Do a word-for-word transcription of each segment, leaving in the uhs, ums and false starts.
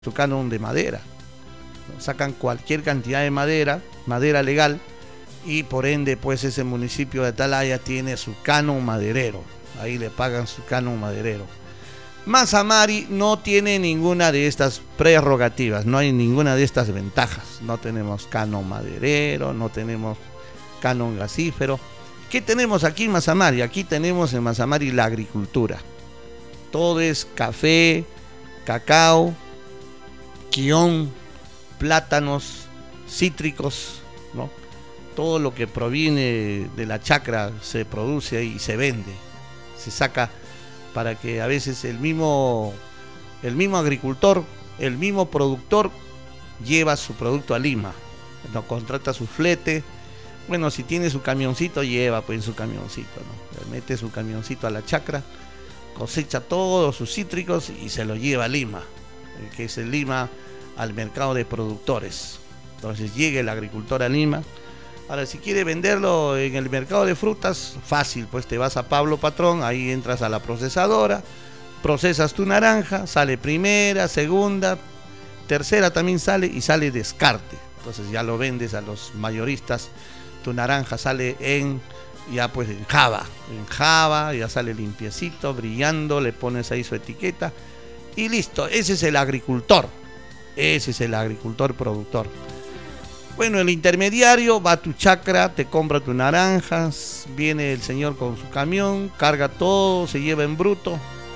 su canon de madera. Sacan cualquier cantidad de madera, madera legal, y por ende pues ese municipio de Atalaya tiene su canon maderero. Ahí le pagan su canon maderero. Mazamari no tiene ninguna de estas prerrogativas, no hay ninguna de estas ventajas. No tenemos canon maderero, no tenemos canon gasífero. ¿Qué tenemos aquí en Mazamari? Aquí tenemos en Mazamari la agricultura. Todo es café, cacao, quión, plátanos, cítricos, ¿no? Todo lo que proviene de la chacra se produce y se vende, se saca para que a veces el mismo, el mismo agricultor, el mismo productor lleva su producto a Lima, no contrata su flete. Bueno, si tiene su camioncito, lleva pues su camioncito, ¿no? Le mete su camioncito a la chacra, cosecha todos sus cítricos y se lo lleva a Lima, que es el Lima al mercado de productores. Entonces llega el agricultor a Lima. Ahora, si quiere venderlo en el mercado de frutas, fácil, pues te vas a Pablo Patrón, ahí entras a la procesadora, procesas tu naranja, sale primera, segunda, tercera también sale y sale descarte. Entonces ya lo vendes a los mayoristas, tu naranja sale en, ya pues en java, en java, ya sale limpiecito, brillando, le pones ahí su etiqueta y listo, ese es el agricultor. Ese es el agricultor productor. Bueno, el intermediario va a tu chacra, te compra tus naranjas, viene el señor con su camión, carga todo, se lleva en bruto.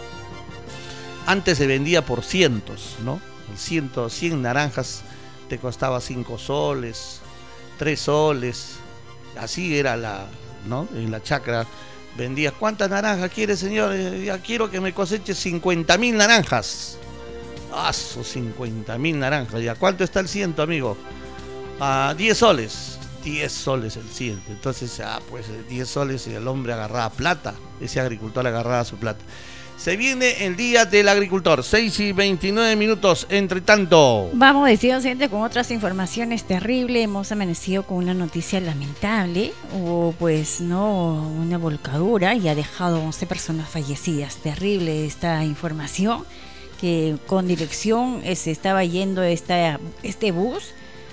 Antes se vendía por cientos, ¿no? Ciento, cien naranjas te costaba cinco soles, tres soles, así era la, ¿no? En la chacra vendías, ¿cuántas naranjas quiere, señor? Ya quiero que me coseche cincuenta mil naranjas. Ah, sus cincuenta mil naranjas. ¿Y a cuánto está el ciento, amigo? A diez soles. diez soles el ciento. Entonces, ah, pues diez soles y el hombre agarraba plata. Ese agricultor agarraba su plata. Se viene el día del agricultor. seis y veintinueve minutos. Entre tanto, vamos, decía siguiente con otras informaciones terribles. Hemos amanecido con una noticia lamentable. Hubo, pues, no, una volcadura y ha dejado once personas fallecidas. Terrible esta información. Que con dirección eh, se estaba yendo esta, este bus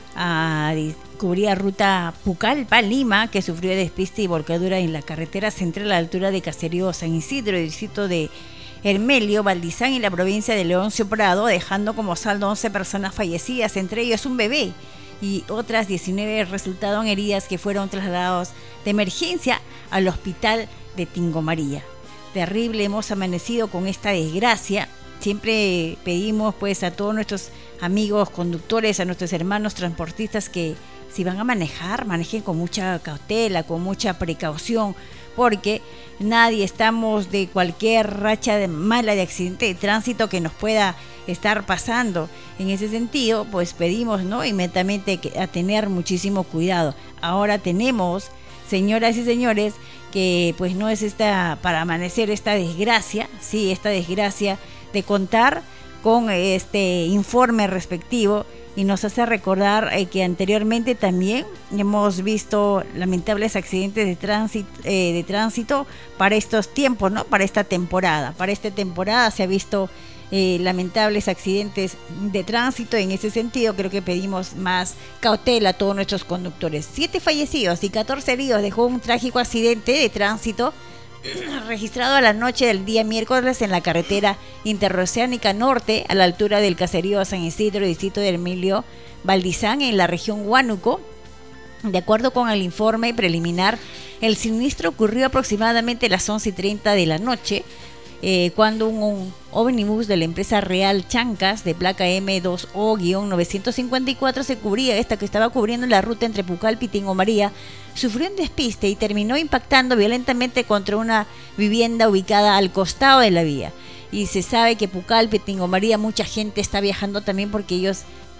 a cubrir ruta Pucallpa-Lima, que sufrió despiste y volcadura en la carretera central a la altura de Caserío San Isidro, distrito de Hermelio, Valdizán y la provincia de Leoncio Prado, dejando como saldo once personas fallecidas, entre ellos un bebé, y otras diecinueve resultaron heridas que fueron trasladados de emergencia al hospital de Tingo María. Terrible, hemos amanecido con esta desgracia. Siempre pedimos pues a todos nuestros amigos conductores, a nuestros hermanos transportistas que si van a manejar, manejen con mucha cautela, con mucha precaución, porque nadie estamos de cualquier racha de mala de accidente de tránsito que nos pueda estar pasando. En ese sentido, pues pedimos, ¿no?, inmediatamente que, a tener muchísimo cuidado. Ahora tenemos, señoras y señores, que pues no es esta para amanecer esta desgracia, sí, esta desgracia de contar con este informe respectivo, y nos hace recordar eh, que anteriormente también hemos visto lamentables accidentes de tránsito, eh, de tránsito para estos tiempos, ¿no? Para esta temporada. Para esta temporada se ha visto eh, lamentables accidentes de tránsito. En ese sentido, creo que pedimos más cautela a todos nuestros conductores. Siete fallecidos y catorce heridos dejó un trágico accidente de tránsito registrado a la noche del día miércoles en la carretera interoceánica norte a la altura del caserío San Isidro, distrito de Hermelio, Valdizán, en la región Huánuco. De acuerdo con el informe preliminar, el siniestro ocurrió aproximadamente a las once y treinta de la noche, eh, cuando un, un ómnibus de la empresa Real Chancas de placa eme dos o novecientos cincuenta y cuatro se cubría, esta que estaba cubriendo la ruta entre Pucallpa y Tingo María, sufrió un despiste y terminó impactando violentamente contra una vivienda ubicada al costado de la vía. Y se sabe que Pucallpa y Tingo María, mucha gente está viajando también porque ellos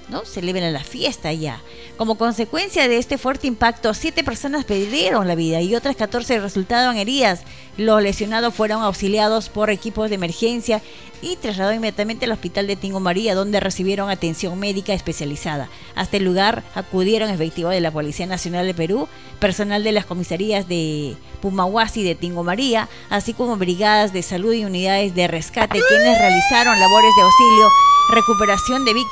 ¿no? Celebran la fiesta ya. Como consecuencia de este fuerte impacto, siete personas perdieron la vida y otras catorce resultaron heridas. Los lesionados fueron auxiliados por equipos de emergencia y trasladados inmediatamente al hospital de Tingo María, donde recibieron atención médica especializada. Hasta el lugar acudieron efectivos de la Policía Nacional de Perú, personal de las comisarías de Pumahuasi y de Tingo María, así como brigadas de salud y unidades de rescate, quienes realizaron labores de auxilio, recuperación de víctimas